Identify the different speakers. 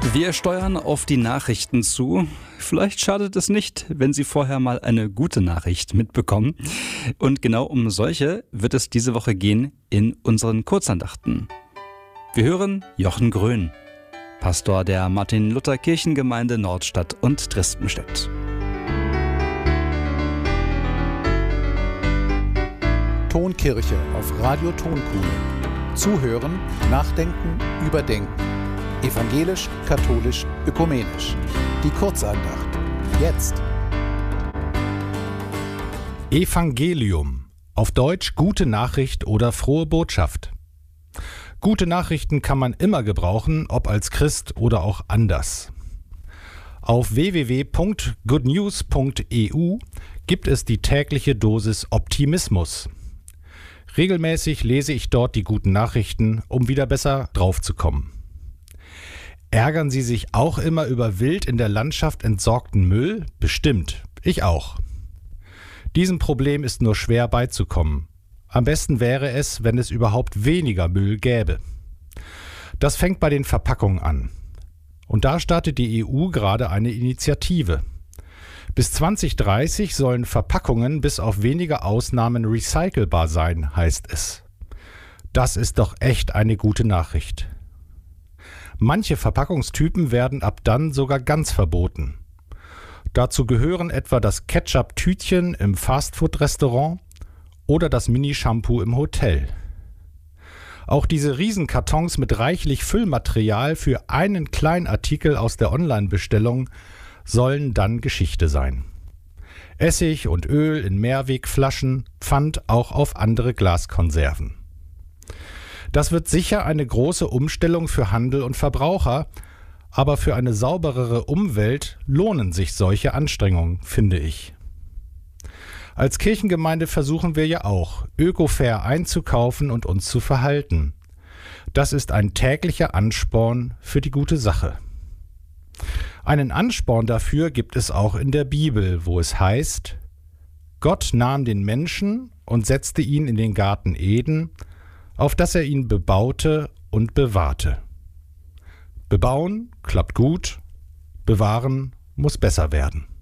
Speaker 1: Wir steuern auf die Nachrichten zu. Vielleicht schadet es nicht, wenn Sie vorher mal eine gute Nachricht mitbekommen. Und genau um solche wird es diese Woche gehen in unseren Kurzandachten. Wir hören Jochen Grön, Pastor der Martin-Luther-Kirchengemeinde Nordstadt und Dresdenstedt.
Speaker 2: Tonkirche auf Radio Tonkuhle. Zuhören, nachdenken, überdenken. Evangelisch, katholisch, ökumenisch. Die Kurzandacht. Jetzt.
Speaker 3: Evangelium. Auf Deutsch gute Nachricht oder frohe Botschaft. Gute Nachrichten kann man immer gebrauchen, ob als Christ oder auch anders. Auf www.goodnews.eu gibt es die tägliche Dosis Optimismus. Regelmäßig lese ich dort die guten Nachrichten, um wieder besser draufzukommen. Ärgern Sie sich auch immer über wild in der Landschaft entsorgten Müll? Bestimmt. Ich auch. Diesem Problem ist nur schwer beizukommen. Am besten wäre es, wenn es überhaupt weniger Müll gäbe. Das fängt bei den Verpackungen an. Und da startet die EU gerade eine Initiative. Bis 2030 sollen Verpackungen bis auf wenige Ausnahmen recycelbar sein, heißt es. Das ist doch echt eine gute Nachricht. Manche Verpackungstypen werden ab dann sogar ganz verboten. Dazu gehören etwa das Ketchup-Tütchen im Fastfood-Restaurant oder das Mini-Shampoo im Hotel. Auch diese Riesenkartons mit reichlich Füllmaterial für einen kleinen Artikel aus der Online-Bestellung sollen dann Geschichte sein. Essig und Öl in Mehrwegflaschen, Pfand auch auf andere Glaskonserven. Das wird sicher eine große Umstellung für Handel und Verbraucher, aber für eine sauberere Umwelt lohnen sich solche Anstrengungen, finde ich. Als Kirchengemeinde versuchen wir ja auch, ökofair einzukaufen und uns zu verhalten. Das ist ein täglicher Ansporn für die gute Sache. Einen Ansporn dafür gibt es auch in der Bibel, wo es heißt: Gott nahm den Menschen und setzte ihn in den Garten Eden, auf dass er ihn bebaute und bewahrte. Bebauen klappt gut, bewahren muss besser werden.